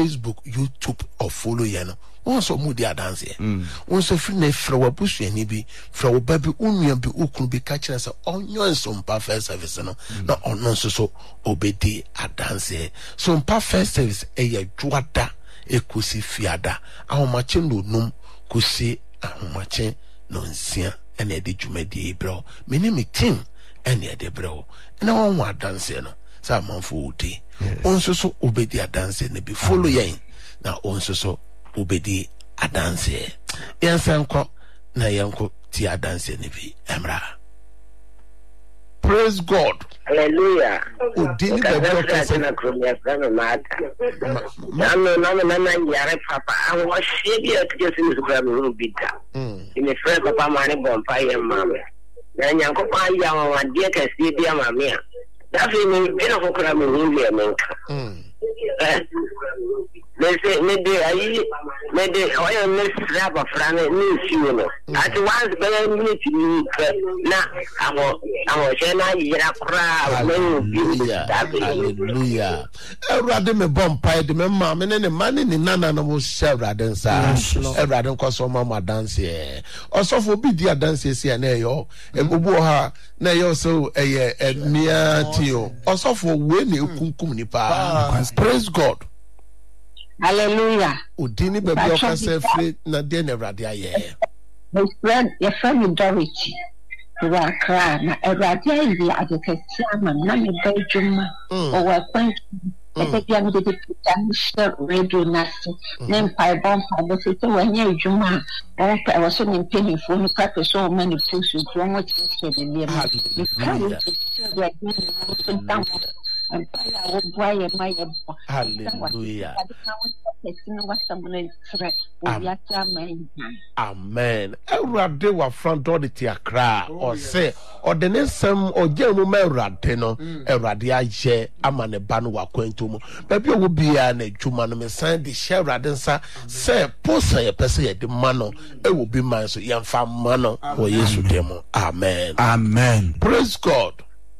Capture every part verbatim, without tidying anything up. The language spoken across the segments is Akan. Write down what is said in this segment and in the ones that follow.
Facebook, YouTube, or follow you. Also, moody dance here. Once a free flower bush and be flower baby, union be ukun be catching us on your some perfect service. No, not on non so obedi a dance here. Some perfect service a juada a kusi fiada. Our machin no num kusi a machin non sia and a dijumedi bro. Minimi team and a de bro. And I want dance here. No, some man for day. Also, so obedi a dance and be follow yen. Now, also so. Ubedi adanse yansanko na yanko ti adanse ne bi emra. Praise God. Hallelujah. Udini bebe okase na kromia sana mata nano nano nana yare papa I was shebi atje sinu sukra mu bida ine frère papa mane bompa ye mama na nyanko pa ya wa die ka sie dia mama ya da fi ni bina ko kra mu hu ye menka eh Mese mede ayi mede oya mesra ba frane ni siwo at once be minute ni na amo amo chena yira kra hallelujah hallelujah Erade me bompa de me ma me ne ma ne nana no mo Erade nsa Erade nkoso ma dance e osofo bi dia dance esi na eyo ebubu ha na eyo so eye emia tio osofo we na ekunkum ni pa. Praise God. Hallelujah. Udini baby okase free na de na Erade aye. My friend, your friend Dorothy. You are crying. Na Erade aye di adekesi ama na me bedjuma. O wa kwen e bia me de pita share radio nasi. Na mpa bompa be se to wanye adwuma. O pa wa so me penny fo no ka so many things you do what you say the name. Hallelujah. Amen. Erade wa front door the tiakra or say or the nesem or jemu me erade no erade aye amane banu wa kwentu mu baby wo bia na adwuma no me san de share erade nsa say posa ye pese ye de mano e wo bi man so ye mfa mano wo Yesu demo. Amen. Amen. Praise God.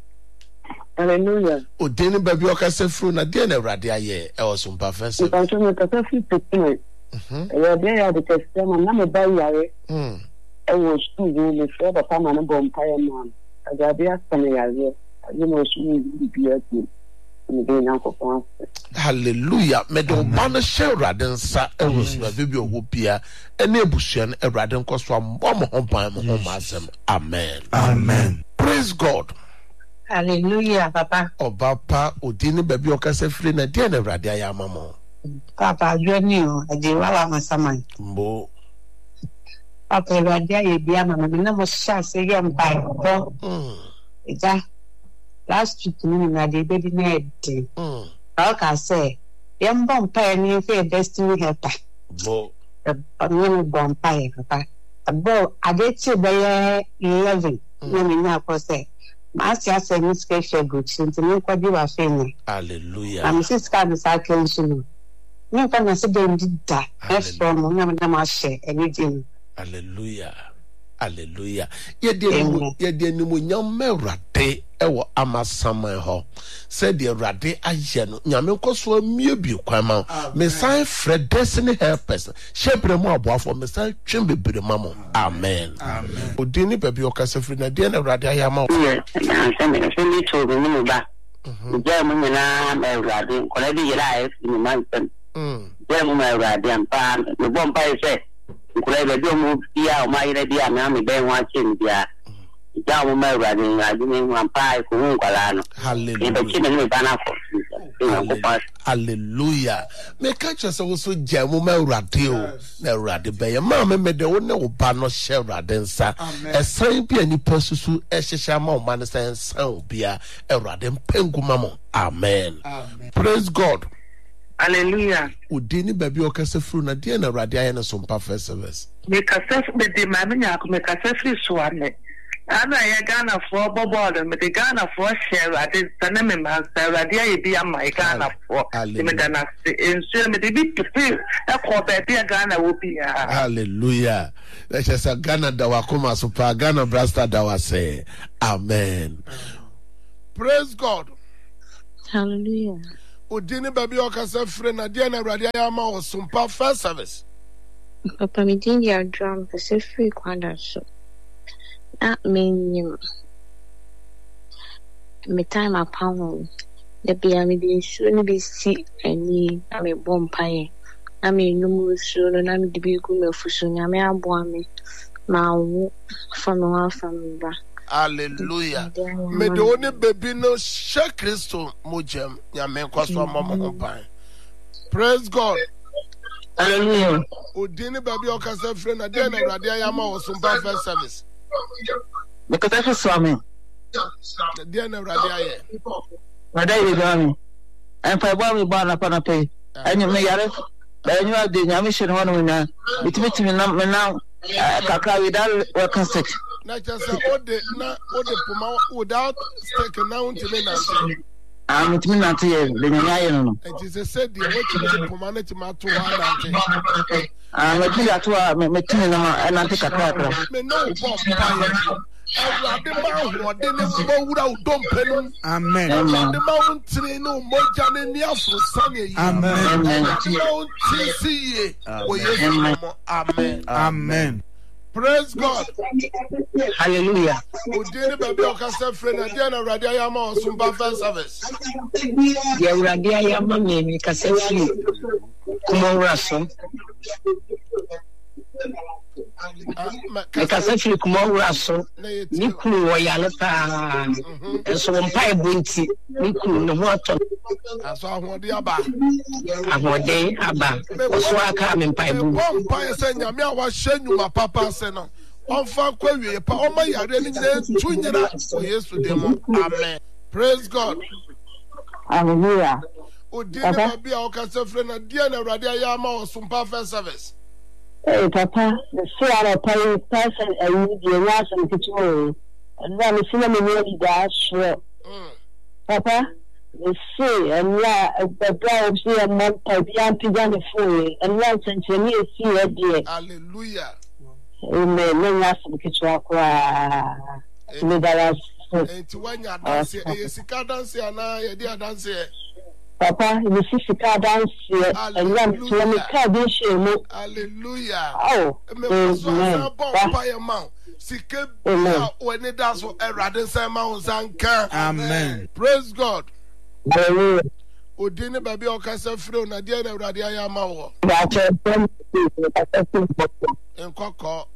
Hallelujah. Udini baby okase fru na de na Erade aye e was some perfect. You can me ka fi pikin. Eh ya be ya de testima na me ba yare. Mm. E wo school le fo ba pa na bo mpaye man. Agabe asane yare. You know school bi bi ati. Me de na ko pon. Hallelujah. Me do ban share Erade nsa e was na baby owo bia e na ebusua na Erade nkoso ambom ho ban mo ho masem. Amen. Amen. Praise God. Hallelujah, Papa. Oh, Papa, Udini baby okase free na de na Erade aye amamo. Papa, journey o, ade wa ma saman. Mbo. Papa, Erade aye bia mama me na mo sha se ye mpa ko. Mm. Eja. Last week ni na de be di na ede. Mm. How can say? Yem bon pa ni fe destiny helper. Mbo. Ni bon pa e Papa. Abo ade ti be eleven. Ni me na ko say. Masia se ni skeshe guchi ntimi kwadi wa feni. Hallelujah. Am siska bi sa kenshinu. Ni fa na se de ndida. Efo mo na na ma she enidin. Hallelujah. Hallelujah. Ye de ye de ni mo nyam Erade e wo amasama ho. Se de Erade aye no nyame koso amie bi kwama. Me san Fred destiny helpers. Shebre mo aboafo me san twem bebre mamo. Amen. Amen. Odini baby okase free na de na Erade aye ama. Na se me se mi to bi mu ba. Je mu na me Erade ko le bi yira e ni man pen. Mm. Je mu me Erade ampa me bom pa ise. Kule be do mu bia o mai re bia na me be wa chen bia ja mo mai ra ni ga ni wan pa ko hun kwala no. Hallelujah. Be chen ni ba na ko. Hallelujah. Me catch us also jamu me Erade o na Erade be ma me me de wo ne wo ba no share Erade nsa e san bia ni pasusu e hyehya ma o ma ne san san bia Erade mpenguma mo. Amen. Amen. Praise God. Hallelujah. Udini baby okase fru na de na Erade aye na so mpa first service. Me kase me de ma me nya ko me kase free so ane. Ana ya Ghana for bobol me de Ghana for share Erade tane me ma Erade aye bi am my Ghana for. Me Ghana ensu me de bi free e ko be bi Ghana wo bi. Hallelujah. Let's just Ghana da wakoma so pa Ghana brasta da wa say. Amen. Praise God. Hallelujah. Udini baby okasa friend na dia na awurade ayama wo sumpa first service. Papa me din ya drum pese free kwanda so. Na me nim. Me time upon the bia me bi so ni bi si ani na me bompaye. Na me numu so no na me dibi ku me fuso nya me aboa me. Ma wo fa me wa fa me ba. Hallelujah. Me de oni baby no she Kristo mojem nya me kwaso amamo pan. Praise God. Hallelujah. Udini baby okasa friend na dia na awurade ayama wo sumpa first service. Because I saw me. Dia na awurade aye. Wada yi gami. En fa ba mi ba na pa na pe. Anyi me yare. Ba nyu ade nya me hye no no na. Bitimi na me na kakra we dal we can set. Na just ode na ode puma without stake na untime na. Ah, mitimi na te ye be nya ye no. And Jesus said the what puma na ti ma to ha na. Ah, me ti ato a me timi na na te kakra kakra. Me no bomb pa. Awurade ma hode ne mbawura udompe no. Amen. Awurade ma untire no moja ne ni afro sane yi. Amen. Awurade ma untisi ye. O Yesu. Amen. Amen. Praise God. Hallelujah. Udini baby okasa friend na dia na awurade ayama wo sumpa first service. Ya awurade ayama me me kasa fi kuma wuraso. Me kasa fi kuma wuraso. Ni kunu wo yale pa. Enso wo mpa ebonti. Ni kunu ne ho ato. Aso ahode aba. Ahode aba. Oso aka me mpa ebu. Wo mpa ese nyame a wa hyenyuma papa se no. Onfa kwawie pa o ma yare ni nyina tunyira o Yesu demo. Amen. Praise God. Hallelujah. Udini baby okasa friend na dia na awurade ayama wo sumpa first service. Hey, Papa, the Sarah Pay person and the last and kitchen. And then the cinema really dash. Papa, the sea and yeah, the bride see a month of young pigeon fully and once and to me see a dear. Hallelujah. Amen. No last and kitchen. And to when you dance, a sika dance, and I did dance. Papa, you see the car dance here and run to me car this year. Hallelujah. Oh, amen. By a mount. Sika when it does a rather same mounts and car. Amen. Praise God. Hallelujah. Udini baby okasa fro na dia na awurade ayama wo. That's a Enkoko